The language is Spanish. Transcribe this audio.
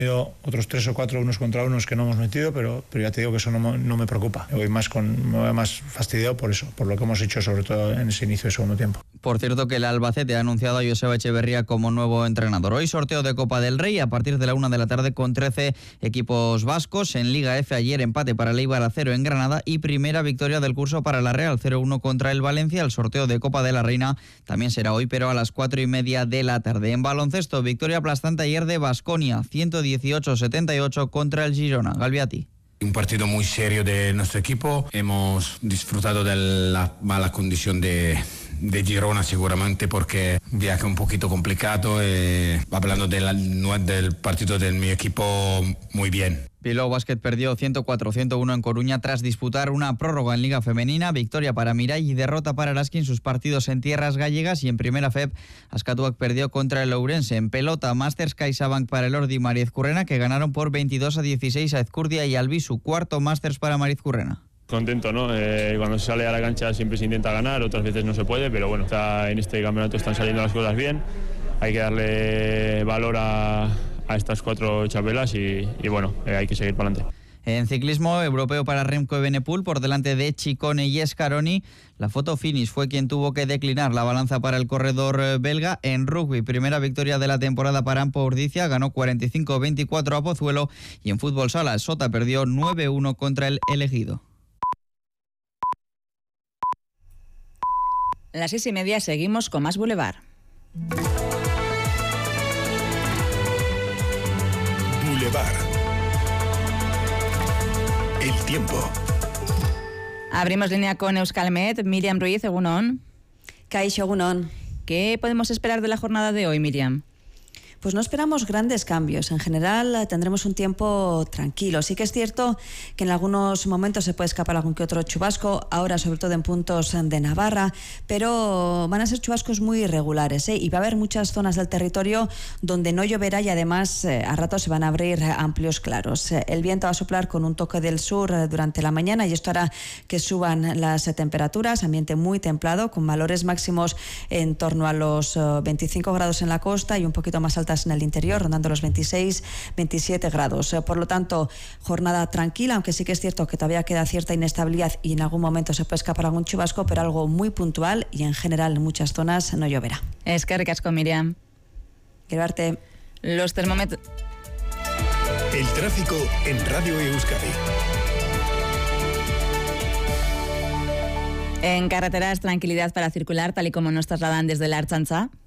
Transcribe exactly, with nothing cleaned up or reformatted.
Otros tres o cuatro unos contra unos que no hemos metido, pero, pero ya te digo que eso no, no me preocupa. Me voy más con, me voy más fastidiado por eso, por lo que hemos hecho sobre todo en ese inicio de segundo tiempo. Por cierto, que el Albacete ha anunciado a Joseba Echeverría como nuevo entrenador. Hoy sorteo de Copa del Rey a partir de la una de la tarde con trece equipos vascos. En Liga F ayer empate para el Eibar a cero en Granada y primera victoria del curso para la Real, cero uno contra el Valencia. El sorteo de Copa de la Reina también será hoy, pero a las cuatro y media de la tarde. En baloncesto, victoria aplastante ayer de Baskonia, ciento dieciocho a setenta y ocho contra el Girona. Galviati. Un partido muy serio de nuestro equipo. Hemos disfrutado de la mala condición de, de Girona seguramente porque viaje un poquito complicado. Eh, hablando de la, del partido de mi equipo, muy bien. Bilbao Basket perdió ciento cuatro a ciento uno en Coruña tras disputar una prórroga en Liga Femenina. Victoria para Mirai y derrota para Araski en sus partidos en tierras gallegas. Y en Primera F E P, Askatuak perdió contra el Ourense. En pelota, Masters CaixaBank para el Ordi y Mariezcurrena, que ganaron por veintidós a dieciséis a Ezcurdia y Albisu. Cuarto Masters para Mariezcurrena. Contento, ¿no? Eh, cuando se sale a la cancha siempre se intenta ganar, otras veces no se puede, pero bueno, está, en este campeonato están saliendo las cosas bien. Hay que darle valor a... a estas cuatro chapelas y, y bueno, eh, hay que seguir para adelante. En ciclismo europeo para Remco Evenepoel por delante de Ciccone y Scaroni. La foto finish fue quien tuvo que declinar la balanza para el corredor belga. En rugby, primera victoria de la temporada para Ampo Urdicia, ganó cuarenta y cinco a veinticuatro a Pozuelo. Y en fútbol sala, Sota perdió nueve a uno contra el Elegido. A las seis y media seguimos con más Boulevard. Boulevard. El tiempo. Abrimos línea con Euskalmet. Miriam Ruiz, egunon. Kaixo, egunon. ¿Qué podemos esperar de la jornada de hoy, Miriam? Pues no esperamos grandes cambios. En general tendremos un tiempo tranquilo. Sí que es cierto que en algunos momentos se puede escapar algún que otro chubasco, ahora sobre todo en puntos de Navarra, pero van a ser chubascos muy irregulares, ¿eh? Y va a haber muchas zonas del territorio donde no lloverá y además eh, a ratos se van a abrir amplios claros. El viento va a soplar con un toque del sur durante la mañana y esto hará que suban las temperaturas, ambiente muy templado con valores máximos en torno a los veinticinco grados en la costa y un poquito más altos en el interior, rondando los veintiséis, veintisiete grados. Por lo tanto, jornada tranquila, aunque sí que es cierto que todavía queda cierta inestabilidad y en algún momento se puede escapar algún chubasco, pero algo muy puntual y en general en muchas zonas no lloverá. Es que ricasco, Miriam. Quiero verte. Los termómetros. El tráfico en Radio Euskadi. En carreteras, tranquilidad para circular, tal y como nos trasladan desde la Ertzaintza.